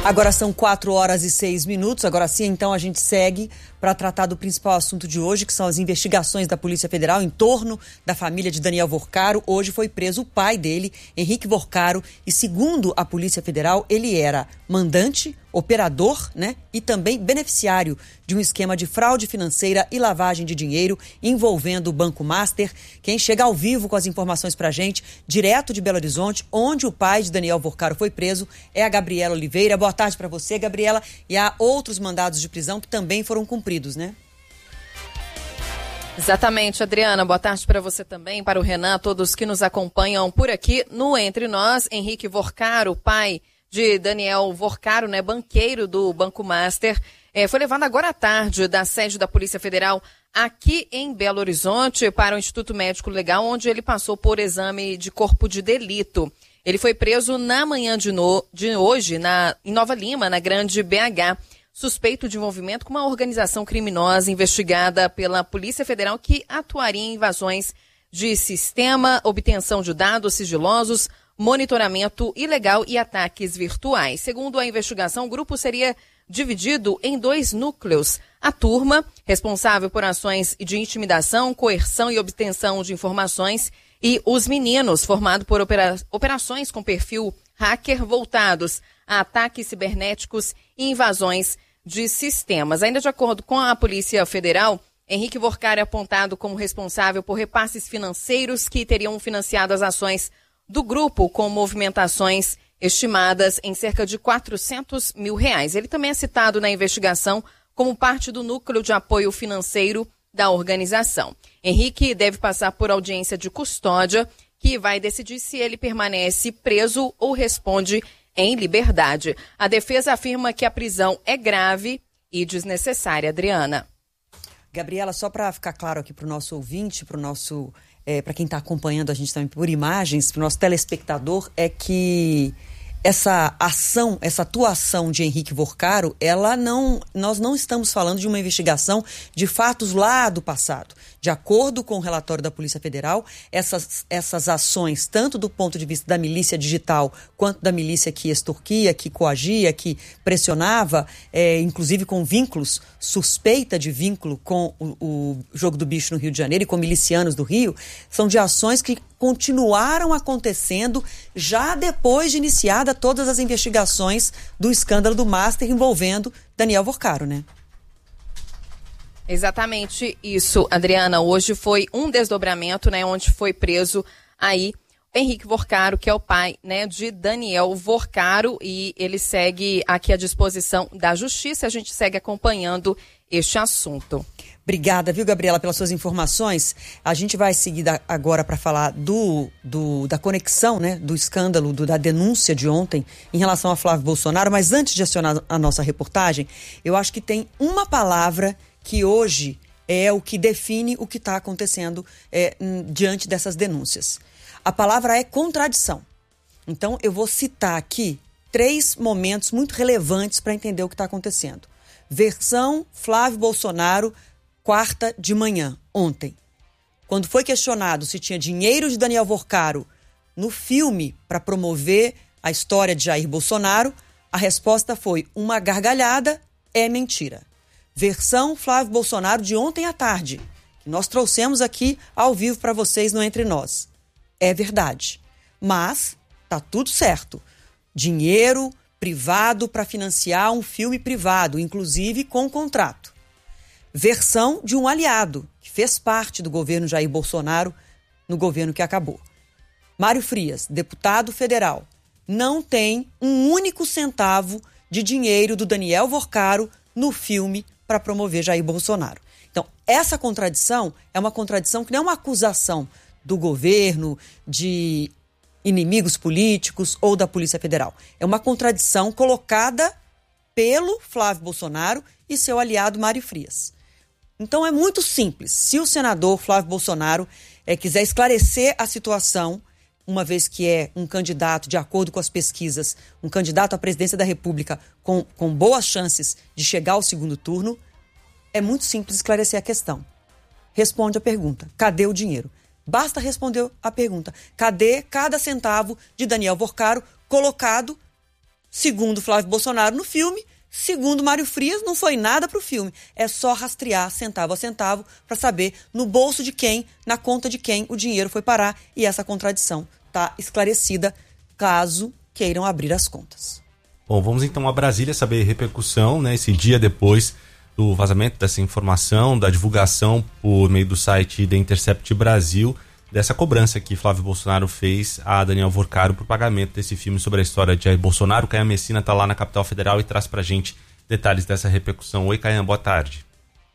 Agora são 4h06. Agora sim, então, a gente segue para tratar do principal assunto de hoje, que são as investigações da Polícia Federal em torno da família de Daniel Vorcaro. Hoje foi preso o pai dele, Henrique Vorcaro, e segundo a Polícia Federal, ele era mandante, operador, né, e também beneficiário de um esquema de fraude financeira e lavagem de dinheiro envolvendo o Banco Master. Quem chega ao vivo com as informações pra gente, direto de Belo Horizonte, onde o pai de Daniel Vorcaro foi preso, é a Gabriela Oliveira. Boa tarde para você, Gabriela. E há outros mandados de prisão que também foram cumpridos, né? Exatamente, Adriana. Boa tarde para você também, para o Renan, todos que nos acompanham por aqui no Entre Nós. Henrique Vorcaro, pai de Daniel Vorcaro, né, banqueiro do Banco Master, foi levado agora à tarde da sede da Polícia Federal aqui em Belo Horizonte para o Instituto Médico Legal, onde ele passou por exame de corpo de delito. Ele foi preso na manhã de hoje em Nova Lima, na Grande BH, suspeito de envolvimento com uma organização criminosa investigada pela Polícia Federal que atuaria em invasões de sistema, obtenção de dados sigilosos, monitoramento ilegal e ataques virtuais. Segundo a investigação, o grupo seria dividido em 2 núcleos. A turma, responsável por ações de intimidação, coerção e obtenção de informações, e os meninos, formado por operações com perfil hacker voltados a ataques cibernéticos e invasões de sistemas. Ainda de acordo com a Polícia Federal, Henrique Vorcaro é apontado como responsável por repasses financeiros que teriam financiado as ações do grupo, com movimentações estimadas em cerca de R$400 mil. Ele também é citado na investigação como parte do núcleo de apoio financeiro da organização. Henrique deve passar por audiência de custódia, que vai decidir se ele permanece preso ou responde em liberdade. A defesa afirma que a prisão é grave e desnecessária. Adriana. Gabriela, só para ficar claro aqui para o nosso ouvinte, para o nosso para quem está acompanhando a gente também por imagens, para o nosso telespectador, é que essa ação, essa atuação de Henrique Vorcaro, nós não estamos falando de uma investigação de fatos lá do passado. De acordo com o relatório da Polícia Federal, essas ações, tanto do ponto de vista da milícia digital, quanto da milícia que extorquia, que coagia, que pressionava, inclusive com vínculos, suspeita de vínculo com o Jogo do Bicho no Rio de Janeiro e com milicianos do Rio, são de ações que continuaram acontecendo já depois de iniciada todas as investigações do escândalo do Master envolvendo Daniel Vorcaro, né? Exatamente isso, Adriana. Hoje foi um desdobramento, né, onde foi preso aí Henrique Vorcaro, que é o pai, né, de Daniel Vorcaro, e ele segue aqui à disposição da Justiça. A gente segue acompanhando este assunto. Obrigada, viu, Gabriela, pelas suas informações. A gente vai seguir agora para falar da conexão, né, do escândalo, da denúncia de ontem em relação a Flávio Bolsonaro. Mas antes de acionar a nossa reportagem, eu acho que tem uma palavra que hoje é o que define o que está acontecendo diante dessas denúncias. A palavra é contradição. Então, eu vou citar aqui 3 momentos muito relevantes para entender o que está acontecendo. Versão Flávio Bolsonaro, quarta de manhã, ontem. Quando foi questionado se tinha dinheiro de Daniel Vorcaro no filme para promover a história de Jair Bolsonaro, a resposta foi: uma gargalhada, é mentira. Versão Flávio Bolsonaro de ontem à tarde, que nós trouxemos aqui ao vivo para vocês no Entre Nós. É verdade, mas tá tudo certo. Dinheiro privado para financiar um filme privado, inclusive com contrato. Versão de um aliado que fez parte do governo Jair Bolsonaro no governo que acabou. Mário Frias, deputado federal, não tem um único centavo de dinheiro do Daniel Vorcaro no filme para promover Jair Bolsonaro. Então, essa contradição é uma contradição que não é uma acusação do governo, de inimigos políticos ou da Polícia Federal. É uma contradição colocada pelo Flávio Bolsonaro e seu aliado Mário Frias. Então, é muito simples. Se o senador Flávio Bolsonaro quiser esclarecer a situação, uma vez que é um candidato, de acordo com as pesquisas, um candidato à presidência da República com boas chances de chegar ao segundo turno, é muito simples esclarecer a questão. Responde a pergunta: cadê o dinheiro? Basta responder a pergunta: cadê cada centavo de Daniel Vorcaro colocado segundo Flávio Bolsonaro no filme, segundo Mário Frias, não foi nada para o filme. É só rastrear centavo a centavo para saber no bolso de quem, na conta de quem o dinheiro foi parar. E essa contradição está esclarecida caso queiram abrir as contas. Bom, vamos então a Brasília saber a repercussão, né, esse dia depois do vazamento dessa informação, da divulgação por meio do site The Intercept Brasil, dessa cobrança que Flávio Bolsonaro fez a Daniel Vorcaro por pagamento desse filme sobre a história de Jair Bolsonaro. O Caian Messina está lá na capital federal e traz pra gente detalhes dessa repercussão. Oi, Caian, boa tarde.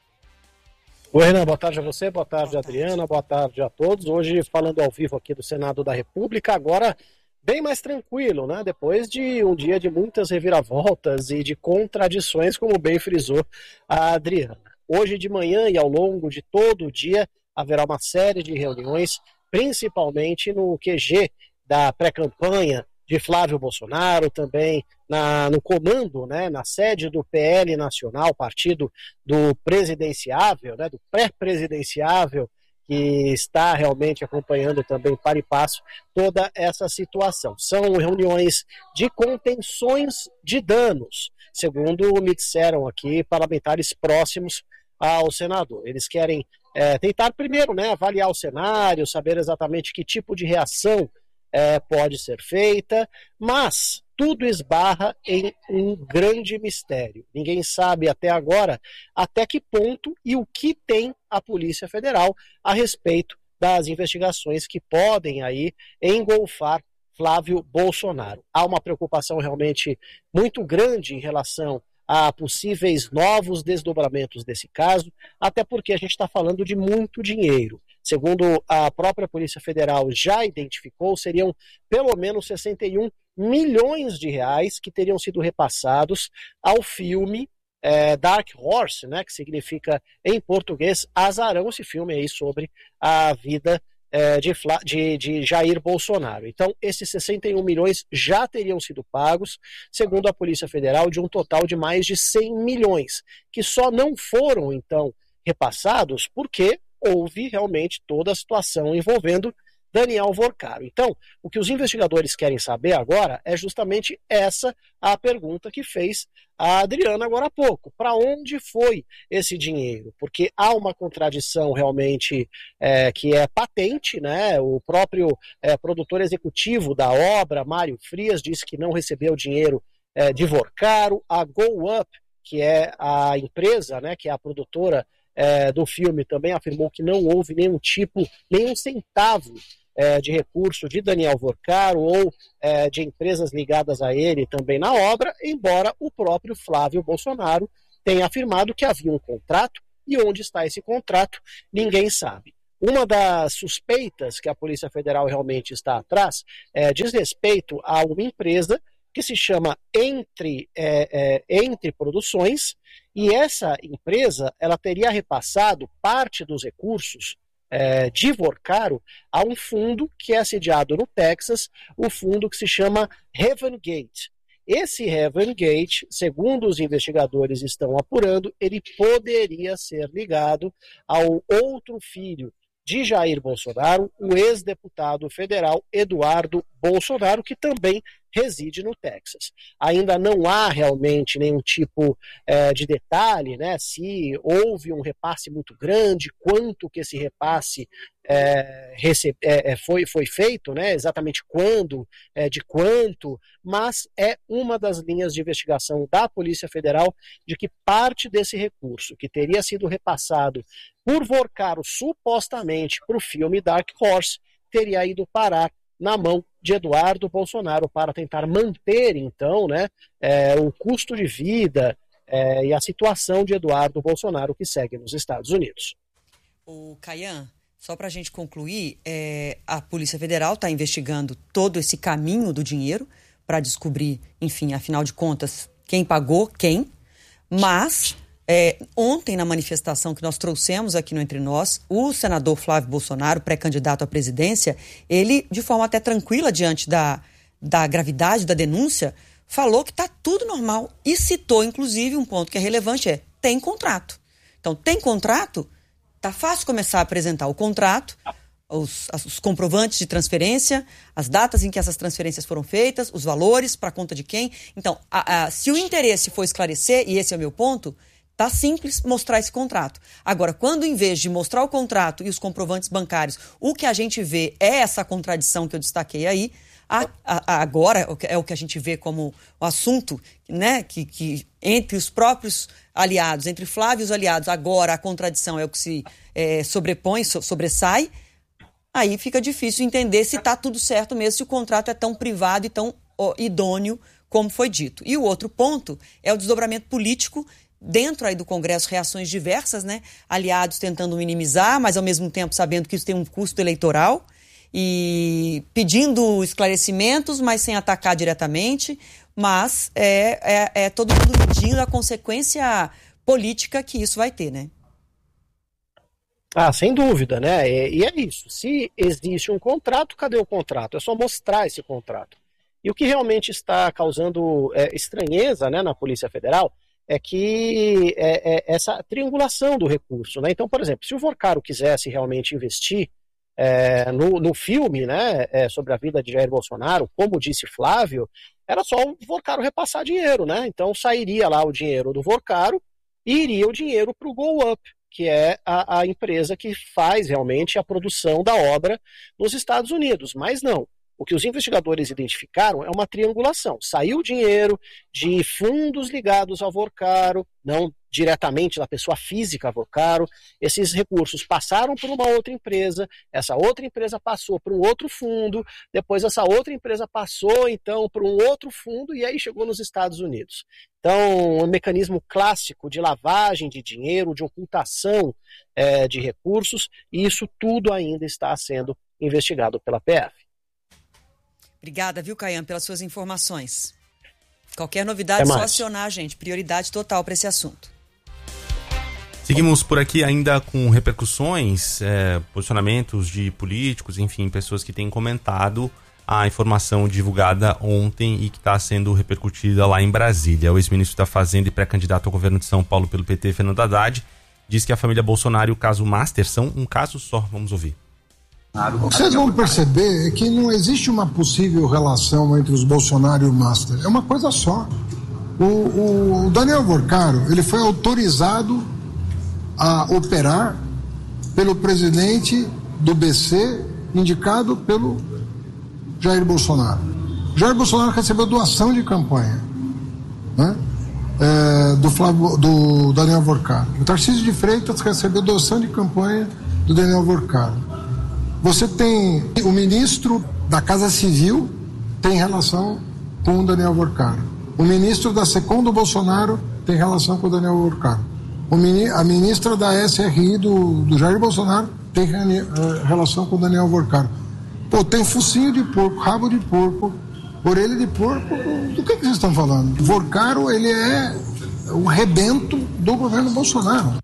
Oi, Renan, boa tarde a você, boa tarde, Adriana, boa tarde a todos. Hoje falando ao vivo aqui do Senado da República, agora bem mais tranquilo, né? Depois de um dia de muitas reviravoltas e de contradições, como bem frisou a Adriana. Hoje de manhã e ao longo de todo o dia haverá uma série de reuniões, principalmente no QG da pré-campanha de Flávio Bolsonaro, também no comando, né, na sede do PL Nacional, partido do presidenciável, né, do pré-presidenciável, que está realmente acompanhando também para e passo toda essa situação. São reuniões de contenções de danos, segundo me disseram aqui parlamentares próximos ao senador. Eles querem tentar primeiro, né, avaliar o cenário, saber exatamente que tipo de reação pode ser feita, mas tudo esbarra em um grande mistério. Ninguém sabe até agora até que ponto e o que tem a Polícia Federal a respeito das investigações que podem aí engolfar Flávio Bolsonaro. Há uma preocupação realmente muito grande em relação a possíveis novos desdobramentos desse caso, até porque a gente está falando de muito dinheiro. Segundo a própria Polícia Federal já identificou, seriam pelo menos 61 milhões de reais que teriam sido repassados ao filme Dark Horse, né, que significa em português azarão, esse filme aí sobre a vida de Jair Bolsonaro. Então, esses 61 milhões já teriam sido pagos, segundo a Polícia Federal, de um total de mais de 100 milhões, que só não foram, então, repassados porque houve realmente toda a situação envolvendo Daniel Vorcaro. Então, o que os investigadores querem saber agora é justamente essa a pergunta que fez a Adriana agora há pouco. Para onde foi esse dinheiro? Porque há uma contradição realmente que é patente, né? O próprio produtor executivo da obra, Mário Frias, disse que não recebeu dinheiro de Vorcaro. A Go Up, que é a empresa, né, que é a produtora do filme, também afirmou que não houve nenhum centavo de recurso de Daniel Vorcaro ou de empresas ligadas a ele também na obra, embora o próprio Flávio Bolsonaro tenha afirmado que havia um contrato, e onde está esse contrato, ninguém sabe. Uma das suspeitas que a Polícia Federal realmente está atrás diz respeito a uma empresa que se chama Entre Produções, e essa empresa ela teria repassado parte dos recursos de Vorcaro a um fundo que é sediado no Texas, o fundo que se chama Heaven Gate. Esse Heaven Gate, segundo os investigadores estão apurando, ele poderia ser ligado ao outro filho de Jair Bolsonaro, o ex-deputado federal Eduardo Bolsonaro, que também reside no Texas. Ainda não há realmente nenhum tipo de detalhe, né, se houve um repasse muito grande, quanto que esse repasse foi feito, né, exatamente quando, de quanto, mas é uma das linhas de investigação da Polícia Federal de que parte desse recurso que teria sido repassado por Vorcaro supostamente para o filme Dark Horse teria ido parar na mão de Eduardo Bolsonaro para tentar manter, então, né, o custo de vida e a situação de Eduardo Bolsonaro que segue nos Estados Unidos. O Caian, só para a gente concluir, a Polícia Federal está investigando todo esse caminho do dinheiro para descobrir, enfim, afinal de contas, quem pagou quem, mas ontem, na manifestação que nós trouxemos aqui no Entre Nós, o senador Flávio Bolsonaro, pré-candidato à presidência, ele, de forma até tranquila diante da gravidade da denúncia, falou que está tudo normal e citou, inclusive, um ponto que é relevante, tem contrato. Então, tem contrato, tá fácil começar a apresentar o contrato os comprovantes de transferência, as datas em que essas transferências foram feitas, os valores, para conta de quem. Então, se o interesse for esclarecer, e esse é o meu ponto, tá simples mostrar esse contrato. Agora, quando em vez de mostrar o contrato e os comprovantes bancários, o que a gente vê é essa contradição que eu destaquei aí, agora é o que a gente vê como o assunto, né, que entre os próprios aliados, entre Flávio e os aliados, agora a contradição é o que se sobressai, aí fica difícil entender se está tudo certo mesmo, se o contrato é tão privado e tão idôneo como foi dito. E o outro ponto é o desdobramento político dentro aí do Congresso, reações diversas, né? Aliados tentando minimizar, mas ao mesmo tempo sabendo que isso tem um custo eleitoral e pedindo esclarecimentos, mas sem atacar diretamente, mas é todo mundo medindo a consequência política que isso vai ter, né? Sem dúvida, né? E é isso. Se existe um contrato, cadê o contrato? É só mostrar esse contrato. E o que realmente está causando estranheza, né, na Polícia Federal é que essa triangulação do recurso, né? Então, por exemplo, se o Vorcaro quisesse realmente investir no filme, né, sobre a vida de Jair Bolsonaro, como disse Flávio, era só o Vorcaro repassar dinheiro, né? Então sairia lá o dinheiro do Vorcaro e iria o dinheiro para o Go Up, que é a empresa que faz realmente a produção da obra nos Estados Unidos. Mas não. O que os investigadores identificaram é uma triangulação. Saiu dinheiro de fundos ligados ao Vorcaro, não diretamente da pessoa física Vorcaro. Esses recursos passaram por uma outra empresa, essa outra empresa passou para um outro fundo, depois essa outra empresa passou então para um outro fundo e aí chegou nos Estados Unidos. Então, um mecanismo clássico de lavagem de dinheiro, de ocultação de recursos, e isso tudo ainda está sendo investigado pela PF. Obrigada, viu, Caian, pelas suas informações. Qualquer novidade, só acionar a gente. Prioridade total para esse assunto. Seguimos por aqui ainda com repercussões, posicionamentos de políticos, enfim, pessoas que têm comentado a informação divulgada ontem e que está sendo repercutida lá em Brasília. O ex-ministro da Fazenda e pré-candidato ao governo de São Paulo pelo PT, Fernando Haddad, diz que a família Bolsonaro e o caso Master são um caso só. Vamos ouvir. O que vocês vão perceber é que não existe uma possível relação entre os Bolsonaro e o Master. É uma coisa só. O Daniel Vorcaro, ele foi autorizado a operar pelo presidente do BC, indicado pelo Jair Bolsonaro. Jair Bolsonaro recebeu doação de campanha, né? Do Daniel Vorcaro. O Tarcísio de Freitas recebeu doação de campanha do Daniel Vorcaro. Você tem o ministro da Casa Civil tem relação com o Daniel Vorcaro. O ministro da SECOM do Bolsonaro tem relação com o Daniel Vorcaro. A ministra da SRI do Jair Bolsonaro tem relação com o Daniel Vorcaro. Pô, tem focinho de porco, rabo de porco, orelha de porco. Do que vocês estão falando? Vorcaro, ele é o rebento do governo Bolsonaro.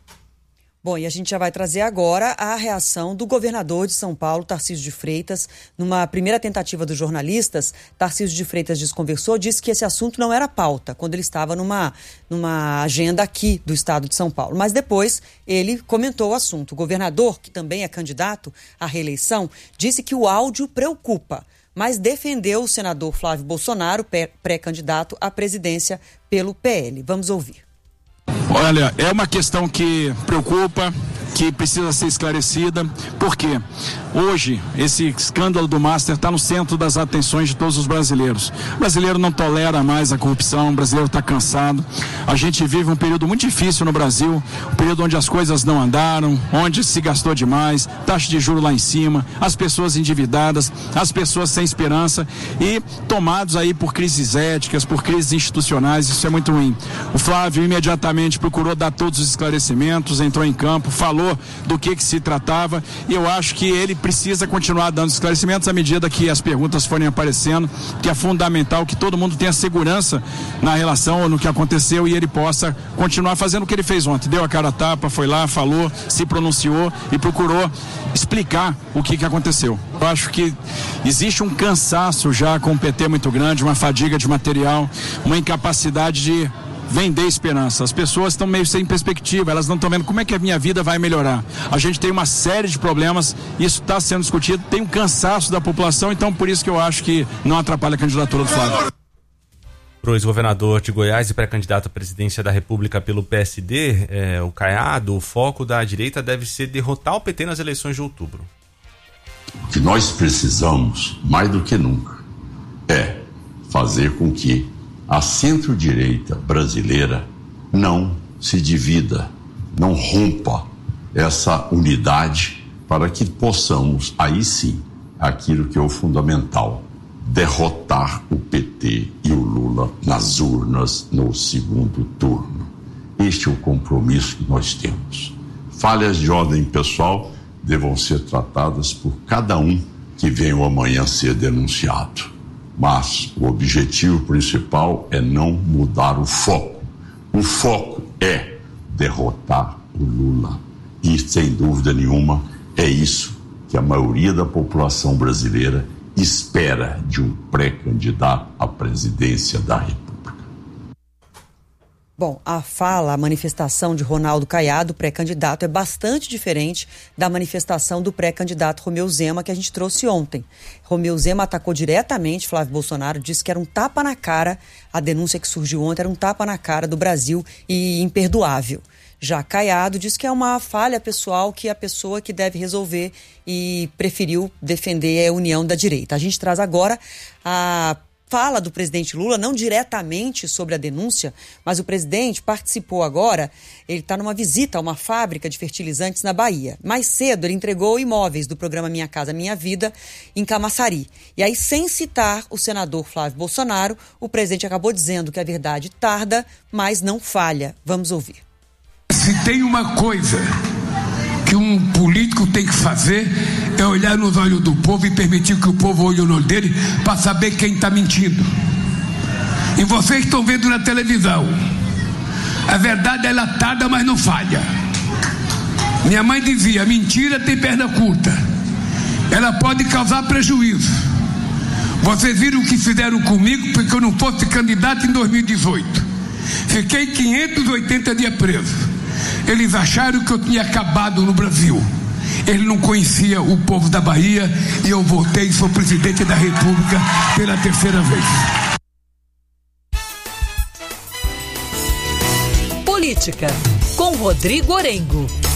Bom, e a gente já vai trazer agora a reação do governador de São Paulo, Tarcísio de Freitas. Numa primeira tentativa dos jornalistas, Tarcísio de Freitas desconversou, disse que esse assunto não era pauta, quando ele estava numa agenda aqui do estado de São Paulo. Mas depois ele comentou o assunto. O governador, que também é candidato à reeleição, disse que o áudio preocupa, mas defendeu o senador Flávio Bolsonaro, pré-candidato à presidência pelo PL. Vamos ouvir. Olha, é uma questão que preocupa, que precisa ser esclarecida, porque hoje esse escândalo do Master está no centro das atenções de todos os brasileiros. O brasileiro não tolera mais a corrupção, o brasileiro está cansado. A gente vive um período muito difícil no Brasil, um período onde as coisas não andaram, onde se gastou demais, taxa de juros lá em cima, as pessoas endividadas, as pessoas sem esperança e tomados aí por crises éticas, por crises institucionais. Isso é muito ruim. O Flávio imediatamente procurou dar todos os esclarecimentos, entrou em campo, falou do que se tratava, e eu acho que ele precisa continuar dando esclarecimentos à medida que as perguntas forem aparecendo, que é fundamental que todo mundo tenha segurança na relação ou no que aconteceu e ele possa continuar fazendo o que ele fez ontem. Deu a cara a tapa, foi lá, falou, se pronunciou e procurou explicar o que aconteceu. Eu acho que existe um cansaço já com o PT muito grande, uma fadiga de material, uma incapacidade de vender esperança. As pessoas estão meio sem perspectiva, elas não estão vendo como é que a minha vida vai melhorar. A gente tem uma série de problemas, isso está sendo discutido, tem um cansaço da população, então por isso que eu acho que não atrapalha a candidatura do Flávio. Para o ex-governador de Goiás e pré-candidato à presidência da República pelo PSD, o Caiado, o foco da direita deve ser derrotar o PT nas eleições de outubro. O que nós precisamos, mais do que nunca, é fazer com que a centro-direita brasileira não se divida, não rompa essa unidade para que possamos, aí sim, aquilo que é o fundamental, derrotar o PT e o Lula nas urnas no segundo turno. Este é o compromisso que nós temos. Falhas de ordem pessoal devam ser tratadas por cada um que venha amanhã ser denunciado. Mas o objetivo principal é não mudar o foco. O foco é derrotar o Lula. E, sem dúvida nenhuma, é isso que a maioria da população brasileira espera de um pré-candidato à presidência da República. Bom, a manifestação de Ronaldo Caiado, pré-candidato, é bastante diferente da manifestação do pré-candidato Romeu Zema que a gente trouxe ontem. Romeu Zema atacou diretamente Flávio Bolsonaro, disse que era um tapa na cara, a denúncia que surgiu ontem era um tapa na cara do Brasil e imperdoável. Já Caiado disse que é uma falha pessoal que a pessoa que deve resolver e preferiu defender a união da direita. A gente traz agora a fala do presidente Lula, não diretamente sobre a denúncia, mas o presidente participou agora, ele está numa visita a uma fábrica de fertilizantes na Bahia. Mais cedo ele entregou imóveis do programa Minha Casa Minha Vida em Camaçari. E aí, sem citar o senador Flávio Bolsonaro, o presidente acabou dizendo que a verdade tarda, mas não falha. Vamos ouvir. Se tem uma coisa que um político tem que fazer é olhar nos olhos do povo e permitir que o povo olhe no olho dele para saber quem está mentindo. E vocês estão vendo na televisão. A verdade ela tarda, mas não falha. Minha mãe dizia, mentira tem perna curta. Ela pode causar prejuízo. Vocês viram o que fizeram comigo porque eu não fosse candidato em 2018. Fiquei 580 dias preso. Eles acharam que eu tinha acabado no Brasil. Ele não conhecia o povo da Bahia e eu voltei e sou presidente da República pela terceira vez. Política, com Rodrigo Orengo.